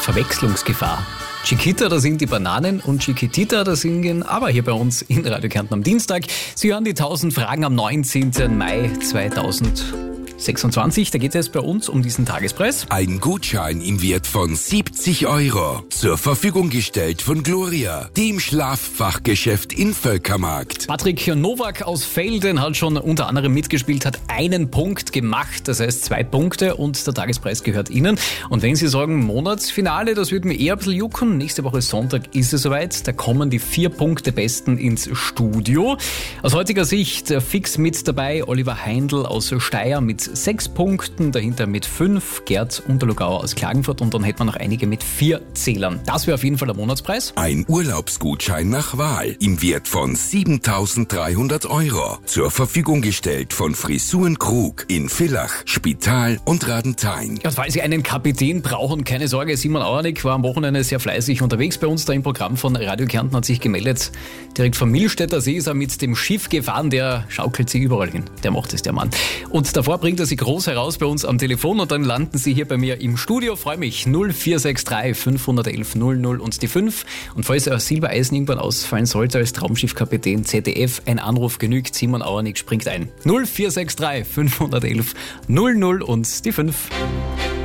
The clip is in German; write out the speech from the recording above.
Verwechslungsgefahr. Chiquita, das sind die Bananen und Chiquitita, das singen aber hier bei uns in Radio Kärnten am Dienstag. Sie hören die 1000 Fragen am 19. Mai 2026. Da geht es bei uns um diesen Tagespreis. Ein Gutschein im Wert von 70 Euro. Zur Verfügung gestellt von Gloria, dem Schlaffachgeschäft in Völkermarkt. Patrick Nowak aus Velden hat schon unter anderem mitgespielt, hat einen Punkt gemacht, das heißt 2 Punkte und der Tagespreis gehört Ihnen. Und wenn Sie sagen Monatsfinale, das würde mir eher ein bisschen jucken. Nächste Woche Sonntag ist es soweit, da kommen die 4 Punkte Besten ins Studio. Aus heutiger Sicht fix mit dabei Oliver Heindl aus Steyr mit 6 Punkten, dahinter mit 5 Gerd Unterlugauer aus Klagenfurt und dann hätten wir noch einige mit 4 Zählern. Das wäre auf jeden Fall der Monatspreis. Ein Urlaubsgutschein nach Wahl im Wert von 7.300 Euro. Zur Verfügung gestellt von Frisuren Krug in Villach, Spital und Radenthein. Ja, falls Sie einen Kapitän brauchen, keine Sorge, Simon Auernick war am Wochenende sehr fleißig unterwegs bei uns da im Programm von Radio Kärnten, hat sich gemeldet. Direkt vom Millstätter See ist er mit dem Schiff gefahren, der schaukelt sie überall hin. Der macht es, der Mann. Und davor bringt er sie groß heraus bei uns am Telefon und dann landen Sie hier bei mir im Studio. Freue mich. 0463 511 00 und die 5. Und falls er Silbereisen irgendwann ausfallen sollte als Traumschiffkapitän ZDF, ein Anruf genügt. Simon Auernick springt ein. 0463 511 00 und die 5.